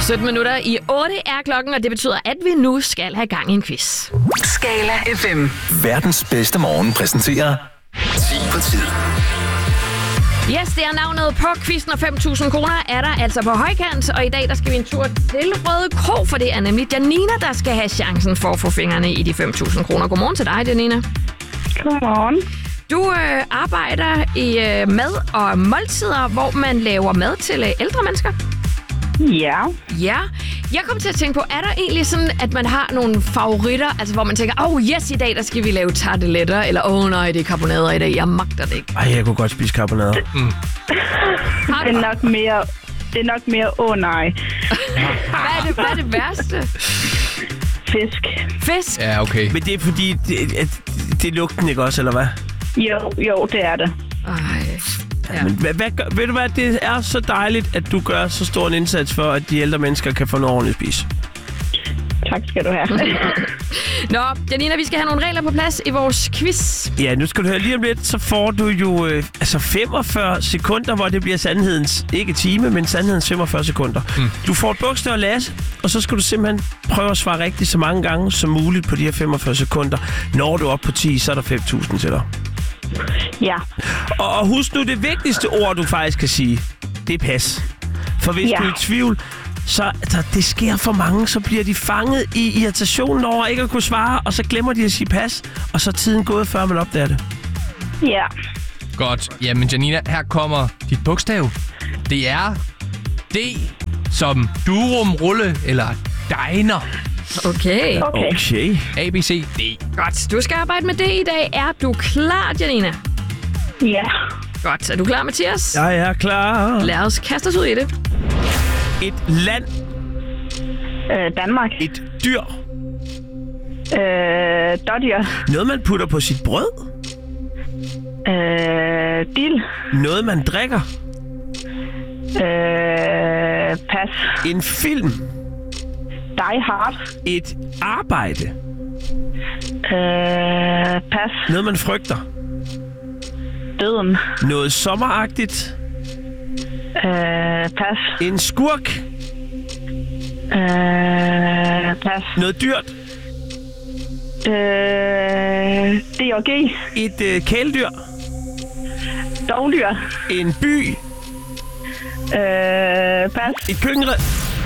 17 minutter i 8 er klokken, og det betyder, at vi nu skal have gang i en quiz. Skala FM. Verdens bedste morgen præsenterer 10 på tid. Yes, det er navnet på quizzen, og 5.000 kroner er der altså på højkant. Og i dag der skal vi en tur til Røde Kro, for det er nemlig Janina, der skal have chancen for at få fingrene i de 5.000 kroner. Godmorgen til dig, Janina. Godmorgen. Du arbejder i mad og måltider, hvor man laver mad til ældre mennesker. Ja. Ja. Jeg kom til at tænke på, er der egentlig sådan, at man har nogle favoritter, altså hvor man tænker, yes, i dag der skal vi lave tarteletter, eller nej, det er karbonader i dag, jeg magter det ikke. Ej, jeg kunne godt spise karbonader. Det er nok mere, nej. Hvad er det værste? Fisk? Ja, okay. Men det er fordi, det er lugten, ikke også, eller hvad? Jo, det er det. Ej. Ja. Men ved du hvad, det er så dejligt, at du gør så stor en indsats for, at de ældre mennesker kan få noget ordentligt at spise. Tak skal du have. Nå, Janina, vi skal have nogle regler på plads i vores quiz. Ja, nu skal du høre lige om lidt, så får du jo 45 sekunder, hvor det bliver sandhedens, ikke time, men sandhedens 45 sekunder. Du får et bogstav at læse, og så skal du simpelthen prøve at svare rigtigt så mange gange som muligt på de her 45 sekunder. Når du er op på 10, så er der 5.000 til dig. Ja. Og husk nu, det vigtigste ord, du faktisk kan sige, det er pas. For hvis du er i tvivl, så det sker for mange, så bliver de fanget i irritationen over ikke at kunne svare, og så glemmer de at sige pas, og så er tiden gået, før man opdager det. Ja. Godt. Jamen, Janina, her kommer dit bogstav. Det er D som durum, rulle eller diner. Okay. A, B, C, D. Godt. Du skal arbejde med det i dag. Er du klar, Janina? Ja. Godt. Er du klar, Mathias? Jeg er klar. Lad os kaste os ud i det. Et land. Danmark. Et dyr. Dårdyr. Noget, man putter på sit brød. Dild. Noget, man drikker. Pas. En film. Die Hard. Et arbejde. Pas. Noget, man frygter. Døden. Noget sommeragtigt. Pas. En skurk. Pas. Noget dyrt. DRG. Et kæledyr. Dovdyr. En by. Pas. Et køkkenredskab.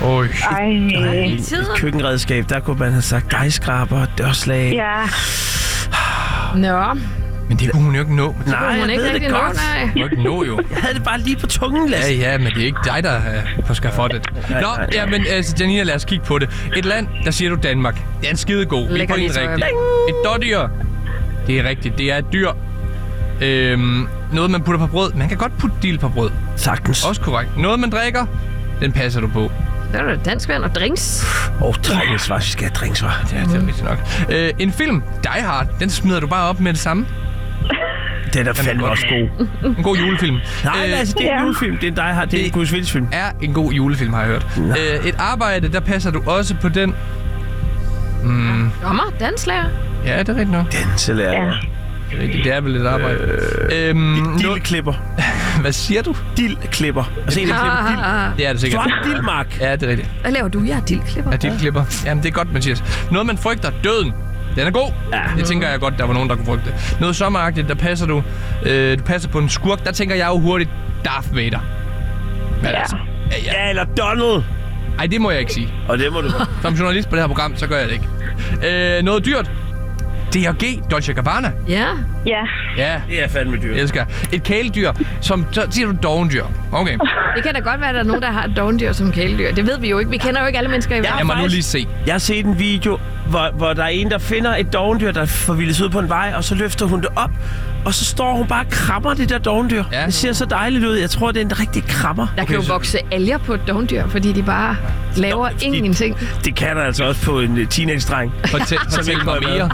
Et køkkenredskab, der kunne man have sagt dejskraber, dørslag. Ja. Nå. Men det kunne hun jo ikke nå. Nej, jeg ved det godt. Du må ikke nå, jo. Jeg havde det bare lige på tungen, Lasse. Ja, men det er ikke dig, der skal få det. Nå, ja, men Janina, lad os kigge på det. Et land, der siger du Danmark. Det er en skidegod. Vi er på en rigtig. Et dårdyr. Det er rigtigt. Det er et dyr. Noget, man putter på brød. Man kan godt putte dild på brød. Sagtens. Også korrekt. Noget, man drikker. Den passer du på. Der er der dansk vand og drinks. Drinksvar. Vi skal have drinksvar. Ja, det er rigtigt nok. En film, Die Hard, den smider du bare op med det samme. Den er fandme også god. En god julefilm. Nej, Lasse, det er en julefilm. Det er en Die Hard. Det er en Bruce Willis-film. Er en god julefilm, har jeg hørt. Et arbejde, der passer du også på den. Dommer, danslager. Ja, det er rigtigt nok. Danselærer. Ja. Det er rigtigt, det er vel et arbejde. Dildklipper. Hvad siger du? Dildklipper. Altså en, der klipper dild. Det er det sikkert. Du har dildmark. Ja, det er rigtigt. Hvad laver du? Jeg er dildklipper. Ja, dildklipper. Jamen, det er godt, Mathias. Noget, man frygter. Døden. Den er god. Ja. Det tænker jeg godt, der var nogen, der kunne frygte. Noget sommeragtigt, der passer du. Du passer på en skurk. Der tænker jeg jo hurtigt Darth Vader. Hvad altså? Ja, eller Donald. Ej, det må jeg ikke sige. Og det må du. Som journalist på det her program, så gør jeg det ikke. Noget dyrt. DRG, Dolce Gabbana. Ja. Ja. Ja. Det er fandme dyrt. Jeg elsker. Et kæledyr, som så siger du dovendyr. Okay. Det kan da godt være, at der er nogen, der har et dovendyr som kæledyr. Det ved vi jo ikke. Vi kender jo ikke alle mennesker i verden. Jeg må nu lige se. Jeg har set en video, hvor der er en, der finder et dovendyr, der forvildes ud på en vej, og så løfter hun det op, og så står hun bare og krammer det der dovendyr. Ja. Det ser så dejligt ud. Jeg tror, det er en rigtig krammer. Der kan jo vokse alger på et dovendyr, fordi de bare laver ingenting. Det kan der altså også på en teenage-dreng. Fortæl mig mere.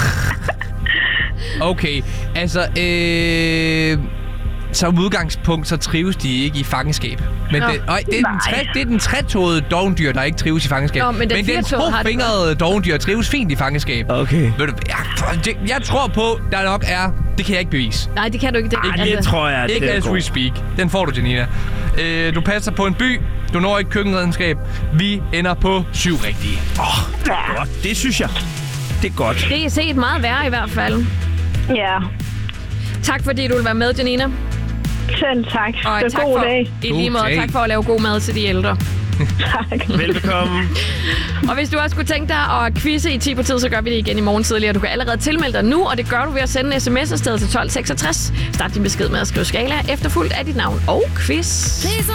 Okay, altså, som udgangspunkt, så trives de ikke i fangenskab. Men det er den trætåede dovendyr, der ikke trives i fangenskab. Nå, men den tofingrede dovendyr trives fint i fangenskab. Okay. Ved du, jeg tror på, der nok er... Det kan jeg ikke bevise. Nej, det kan du ikke. Det tror jeg, ikke as we speak. Den får du, Janina. Du passer på en by. Du når ikke køkkenredenskab. Vi ender på 7 rigtige. Godt, det synes jeg. Det er godt. Det er set meget værre i hvert fald. Ja. Tak fordi du vil være med, Janina. Selv tak. Og Det tak er god for, dag. i lige måde, God dag. tak for at lave god mad til de ældre. Tak. Velbekomme. Og hvis du også kunne tænke dig at quizze i 10 på tid, så gør vi det igen i morgen tidligere. Du kan allerede tilmelde dig nu, og det gør du ved at sende en sms afsted til 1266. Start din besked med at skrive skala, efterfulgt af dit navn og quiz.